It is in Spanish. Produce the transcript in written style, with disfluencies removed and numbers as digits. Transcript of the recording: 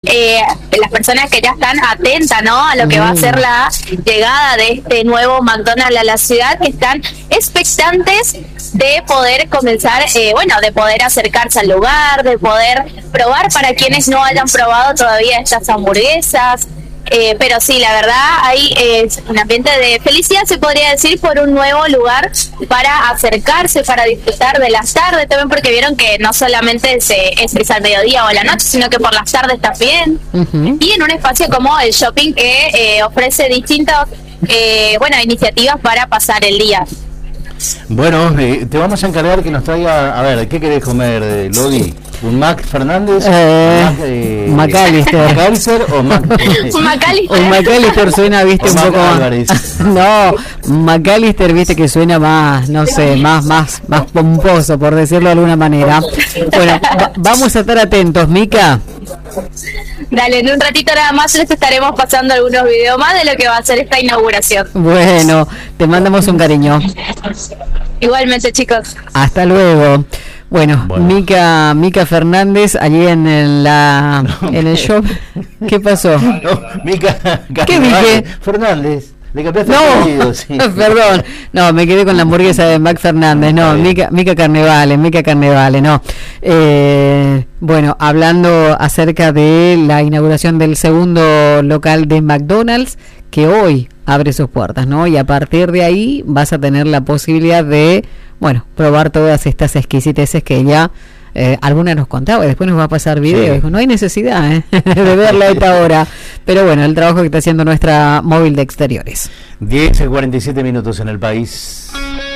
las personas que ya están atentas, ¿no?, a lo que va a ser la llegada de este nuevo McDonald's a la ciudad, que están expectantes de poder comenzar, de poder acercarse al lugar, de poder probar para quienes no hayan probado todavía estas hamburguesas. Pero sí, la verdad hay un ambiente de felicidad, se podría decir, por un nuevo lugar para acercarse, para disfrutar de las tardes también, porque vieron que no solamente es al mediodía o a la noche, sino que por las tardes también. Y en un espacio como el shopping que ofrece distintas iniciativas para pasar el día. Bueno, te vamos a encargar que nos traiga, a ver, ¿qué querés comer, Lodi? ¿Un Mac Fernández? McAllister o Mac? McAllister. Un McAllister suena, viste, un poco más. No, McAllister, viste, que suena más, no sé, más pomposo, por decirlo de alguna manera. Bueno, vamos a estar atentos, Mica. Dale, en un ratito nada más les estaremos pasando algunos videos más de lo que va a ser esta inauguración. Bueno, te mandamos un cariño. Igualmente, chicos. Hasta luego. Bueno. Mica Fernández, allí en el shop. ¿Qué pasó? No, Mica. ¿Qué dije? Fernández. Le cambiaste el apellido, sí. Perdón. No, me quedé con la hamburguesa de Mac Fernández. No, Mica Carnevale, no. Bueno, hablando acerca de la inauguración del segundo local de McDonald's, que hoy abre sus puertas, ¿no? Y a partir de ahí vas a tener la posibilidad de, probar todas estas exquisiteces que ya alguna nos contaba, y después nos va a pasar video. Dijo, no hay necesidad de verla a esta hora. Pero bueno, el trabajo que está haciendo nuestra móvil de exteriores. 10:47 minutos en el país.